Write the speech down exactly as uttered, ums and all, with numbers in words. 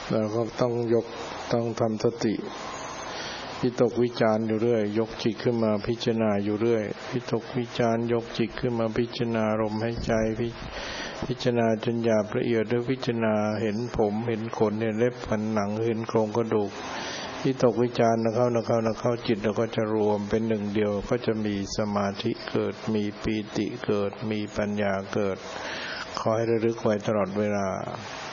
เราก็ต้องยกต้องทำสติวิตกวิจารอยู่เรื่อยยกจิตขึ้นมาพิจารณาอยู่เรื่อยวิตกวิจารยกจิตขึ้นมาพิจารณาลมหายใจพิพิจารณาจนหยาบละเอียดด้วยพิจารณาเห็นผมเห็นขนเห็นเล็บฝันหนังเห็นโครงกระดูกวิตกวิจารนะเข้านะเข้านะเข้าจิตเราก็จะรวมเป็นหนึ่งเดียวก็จะมีสมาธิเกิดมีปีติเกิดมีปัญญาเกิดขอให้ระลึกไว้ตลอดเวลา